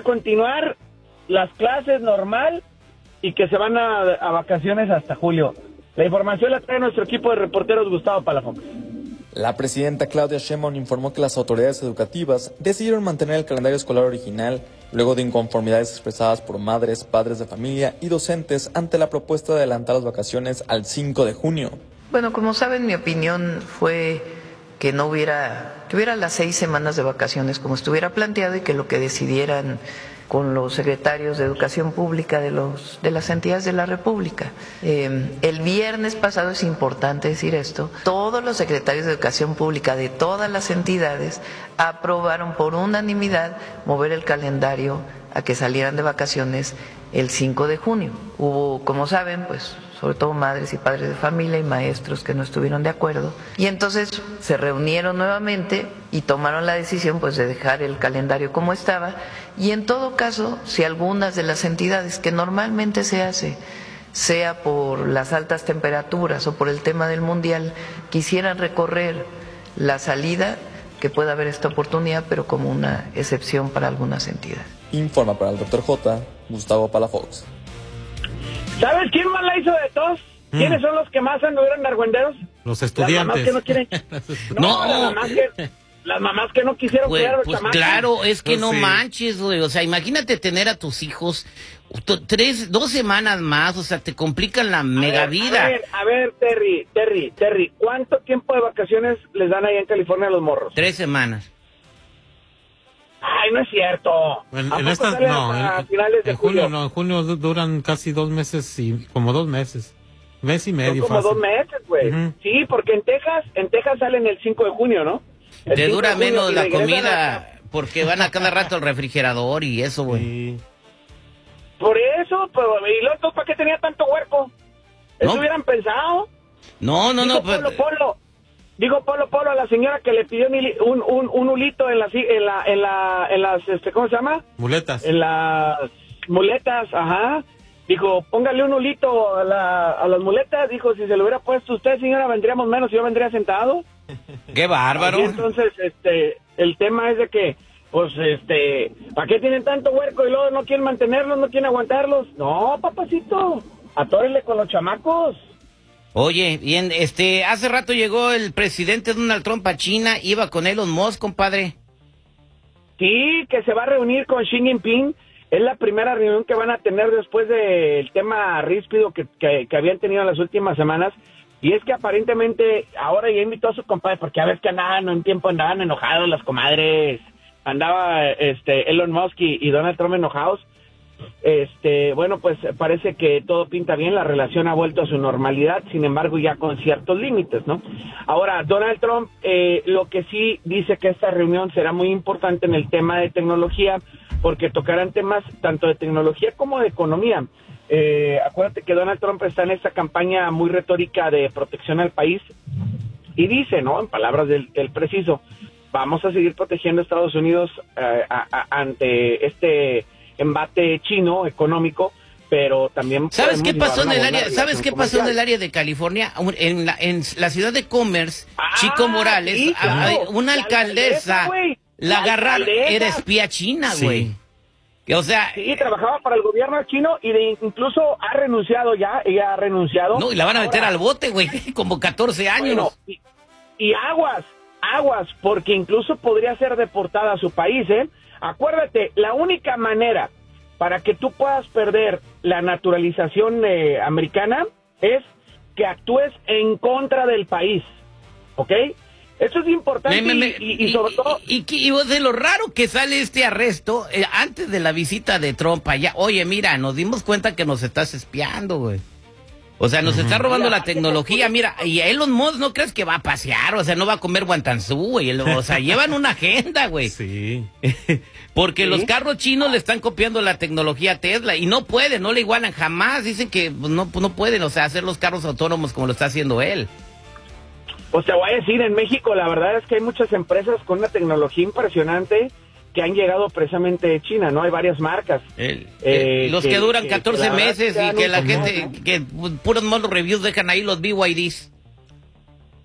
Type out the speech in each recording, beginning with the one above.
a continuar las clases normal y que se van a vacaciones hasta julio. La información la trae nuestro equipo de reporteros Gustavo Palafox. La presidenta Claudia Sheinbaum informó que las autoridades educativas decidieron mantener el calendario escolar original luego de inconformidades expresadas por madres, padres de familia y docentes ante la propuesta de adelantar las vacaciones al 5 de junio. Bueno, como saben, mi opinión fue que no hubiera las 6 semanas de vacaciones como estuviera planteado y que lo que decidieran con los secretarios de Educación Pública de las entidades de la República. El viernes pasado, es importante decir esto, todos los secretarios de Educación Pública de todas las entidades aprobaron por unanimidad mover el calendario a que salieran de vacaciones el 5 de junio. Hubo, como saben, pues sobre todo madres y padres de familia y maestros que no estuvieron de acuerdo. Y entonces se reunieron nuevamente y tomaron la decisión pues de dejar el calendario como estaba. Y en todo caso, si algunas de las entidades que normalmente se hace, sea por las altas temperaturas o por el tema del mundial, quisieran recorrer la salida, que pueda haber esta oportunidad, pero como una excepción para algunas entidades. Informa para el Dr. J, Gustavo Palafox. ¿Sabes quién más la hizo de tos? ¿Quiénes son los que más anduvieron argüenderos? Los estudiantes. Las mamás que no quieren. No. Las mamás que no quisieron cuidar a los chamacos. Claro, es que Pues no sí. manches, güey. O sea, imagínate tener a tus hijos 2 semanas más, o sea, te complican la mega vida. A ver, Terry, ¿cuánto tiempo de vacaciones les dan allá en California a los morros? 3 semanas. Ay, no es cierto. En estas, no, a finales de en junio julio. no, en junio duran casi 2 meses y como 2 meses. Mes y medio. Son como fácil. 2 meses, güey. Ujú. Sí, porque en Texas salen el 5 de junio, ¿no? El Te 5 dura de junio menos y la regresan comida porque van a cada rato al refrigerador y eso, güey. Sí. Por eso, pero, ¿y los otros para qué tenía tanto huerco? ¿Eso No. hubieran pensado? No, Digo, pues, Polo, a la señora que le pidió un hulito en las, ¿cómo se llama? Muletas. En las muletas, ajá. Dijo, póngale un hulito a las muletas. Dijo, si se lo hubiera puesto usted, señora, vendríamos menos y yo vendría sentado. qué bárbaro. Y entonces, el tema es de que, pues, ¿para qué tienen tanto huerco y luego no quieren mantenerlos, no quieren aguantarlos? No, papacito, atórenle con los chamacos. Oye, bien, hace rato llegó el presidente Donald Trump a China, iba con Elon Musk, compadre. Sí, que se va a reunir con Xi Jinping. Es la primera reunión que van a tener después del tema ríspido que habían tenido en las últimas semanas. Y es que aparentemente ahora ya invitó a su compadre, porque a veces que andaban enojados las comadres. Andaba Elon Musk y Donald Trump enojados. Bueno, pues parece que todo pinta bien, la relación ha vuelto a su normalidad, sin embargo ya con ciertos límites, ¿no? Ahora, Donald Trump lo que sí dice que esta reunión será muy importante en el tema de tecnología, porque tocarán temas tanto de tecnología como de economía. Acuérdate que Donald Trump está en esta campaña muy retórica de protección al país y dice, ¿no?, en palabras del preciso, vamos a seguir protegiendo a Estados Unidos ante este embate chino económico, pero también ¿Sabes qué pasó en el área? relación ¿Sabes qué pasó en el área de California? En la ciudad de Commerce, Chico Morales, sí, claro. una La alcaldesa, güey. la agarraron, alcaldesa. era espía china, Sí. güey. O sea, Sí, trabajaba para el gobierno chino y incluso ha renunciado ya, ella ha renunciado. no, y la van a meter Ahora, al bote, güey, como 14 años. bueno, y aguas, porque incluso podría ser deportada a su país, ¿eh? Acuérdate, la única manera para que tú puedas perder la naturalización americana es que actúes en contra del país, ¿ok? Eso es importante y sobre todo... Y de lo raro que sale este arresto, antes de la visita de Trump allá, oye, mira, nos dimos cuenta que nos estás espiando, güey. O sea, nos está robando la tecnología, mira, y a Elon Musk no crees que va a pasear, o sea, no va a comer guantanzú, güey, o sea, llevan una agenda, güey. Sí. Porque ¿Sí? los carros chinos le están copiando la tecnología a Tesla y no pueden, no le igualan jamás, dicen que no pueden, o sea, hacer los carros autónomos como lo está haciendo él. Pues te voy a decir, en México la verdad es que hay muchas empresas con una tecnología impresionante que han llegado precisamente de China, ¿no? Hay varias marcas. Los que duran 14 la verdad meses que y que la dan un gente, montón, ¿no? que puros malos reviews dejan ahí los BYDs.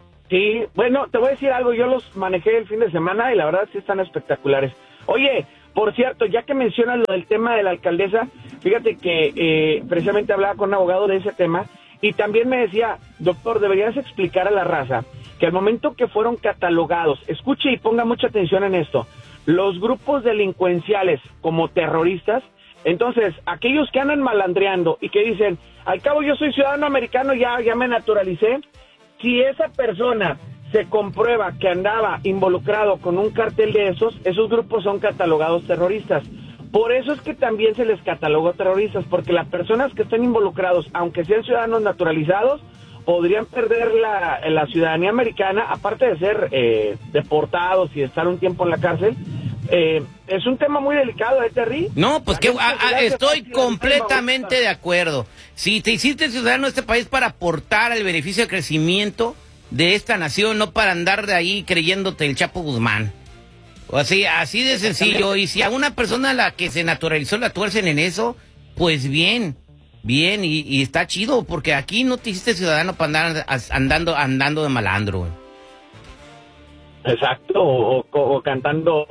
Sí, bueno, te voy a decir algo, yo los manejé el fin de semana y la verdad sí están espectaculares. Oye, Por cierto, ya que mencionas lo del tema de la alcaldesa, fíjate que precisamente hablaba con un abogado de ese tema y también me decía, doctor, deberías explicar a la raza que al momento que fueron catalogados, escuche y ponga mucha atención en esto, los grupos delincuenciales como terroristas, entonces aquellos que andan malandreando y que dicen, al cabo yo soy ciudadano americano, ya me naturalicé, si esa persona se comprueba que andaba involucrado con un cartel de esos grupos son catalogados terroristas. Por eso es que también se les catalogó terroristas, porque las personas que están involucrados, aunque sean ciudadanos naturalizados, podrían perder la ciudadanía americana, aparte de ser deportados y estar un tiempo en la cárcel. Es un tema muy delicado, Terry. No, pues que estoy completamente de acuerdo. Si te hiciste ciudadano de este país para aportar al beneficio de crecimiento de esta nación, no para andar de ahí creyéndote el Chapo Guzmán. O así de sencillo. Y si a una persona a la que se naturalizó la tuercen en eso, pues bien, y está chido, porque aquí no te hiciste ciudadano para andar andando de malandro, güey. Exacto, o cantando,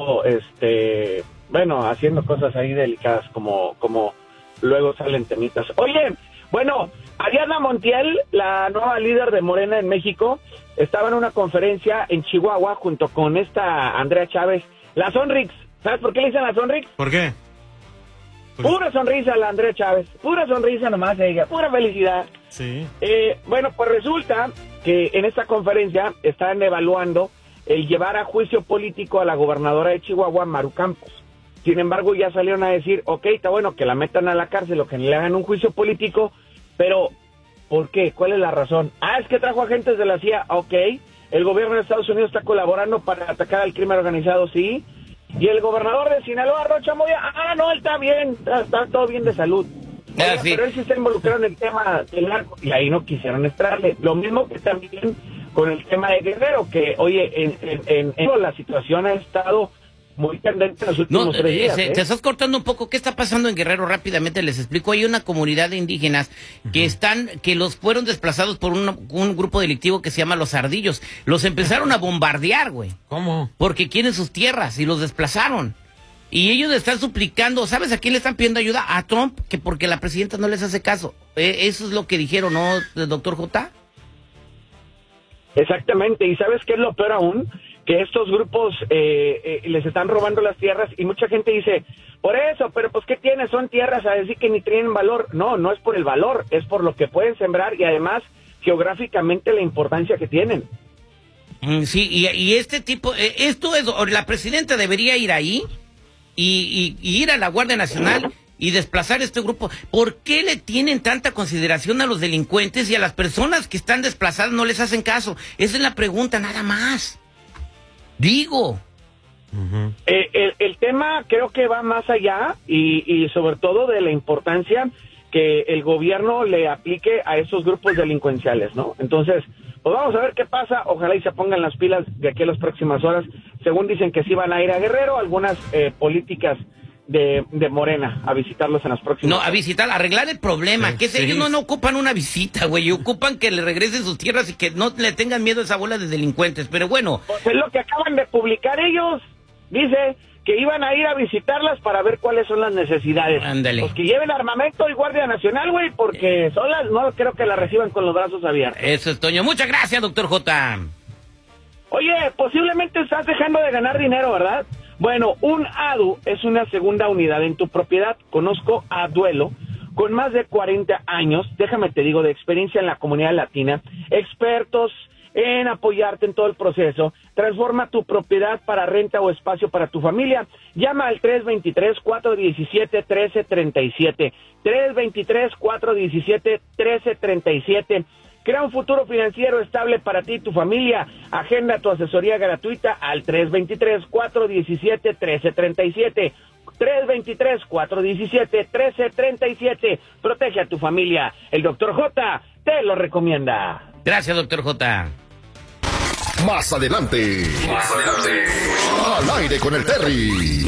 bueno, haciendo cosas ahí delicadas como luego salen temitas. Oye, bueno, Ariadna Montiel, la nueva líder de Morena en México, estaba en una conferencia en Chihuahua junto con esta Andrea Chávez, la Sonrix. ¿Sabes por qué le dicen la Sonrix? ¿Por qué? Pura sonrisa la Andrea Chávez, pura sonrisa nomás ella, pura felicidad. Sí. Bueno, pues resulta que en esta conferencia están evaluando el llevar a juicio político a la gobernadora de Chihuahua, Maru Campos. Sin embargo, ya salieron a decir, ok, está bueno que la metan a la cárcel o que le hagan un juicio político, pero ¿por qué? ¿Cuál es la razón? Es que trajo agentes de la CIA, ok. El gobierno de Estados Unidos está colaborando para atacar al crimen organizado, sí. Y el gobernador de Sinaloa, Rocha Moya, no, él está bien, está todo bien de salud. Oiga, sí. Pero él sí está involucrado en el tema del narco, y ahí no quisieron entrarle. Lo mismo que también con el tema de Guerrero, que, oye, en la situación ha estado muy candente en los últimos 3 días. Te estás cortando un poco. ¿Qué está pasando en Guerrero? Rápidamente les explico. Hay una comunidad de indígenas que los fueron desplazados por un grupo delictivo que se llama Los Ardillos. Los empezaron a bombardear, güey. ¿Cómo? Porque quieren sus tierras y los desplazaron. Y ellos le están suplicando, ¿sabes a quién le están pidiendo ayuda? A Trump, que porque la presidenta no les hace caso. Eso es lo que dijeron, ¿no, doctor J? Exactamente, y ¿sabes qué es lo peor aún? Que estos grupos les están robando las tierras y mucha gente dice, por eso, pero pues ¿qué tiene? Son tierras a decir que ni tienen valor. No es por el valor, es por lo que pueden sembrar y además geográficamente la importancia que tienen. Sí, y este tipo, la presidenta debería ir ahí y ir a la Guardia Nacional y desplazar este grupo. ¿Por qué le tienen tanta consideración a los delincuentes y a las personas que están desplazadas no les hacen caso? Esa es la pregunta, nada más. Digo. El tema creo que va más allá y sobre todo de la importancia que el gobierno le aplique a esos grupos delincuenciales, ¿no? Entonces, pues vamos a ver qué pasa. Ojalá y se pongan las pilas de aquí a las próximas horas. Según dicen que sí van a ir a Guerrero, algunas políticas de Morena a visitarlos en las próximas horas. A arreglar el problema. Sí, ellos no ocupan una visita, güey. Ocupan que le regresen sus tierras y que no le tengan miedo a esa bola de delincuentes. Pero bueno. Pues es lo que acaban de publicar ellos. Dice que iban a ir a visitarlas para ver cuáles son las necesidades. Ándale. Pues que lleven armamento y Guardia Nacional, güey, porque solas no creo que la reciban con los brazos abiertos. Eso es, Toño. Muchas gracias, doctor J. Oye, posiblemente estás dejando de ganar dinero, ¿verdad? Bueno, un ADU es una segunda unidad en tu propiedad. Conozco a Duelo, con más de 40 años, déjame te digo, de experiencia en la comunidad latina, expertos en apoyarte en todo el proceso. Transforma tu propiedad para renta o espacio para tu familia. Llama al 323-417-1337. 323-417-1337. Crea un futuro financiero estable para ti y tu familia. Agenda tu asesoría gratuita al 323-417-1337. 323-417-1337. Protege a tu familia. El Dr. J te lo recomienda. Gracias, Dr. J. Más adelante. Al aire con el Terry.